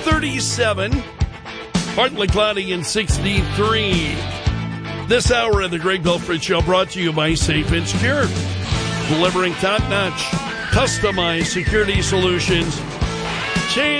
37. Partly cloudy and 63. This hour of the Greg Belford Show brought to you by Safe and Secure. Delivering top-notch, customized security solutions.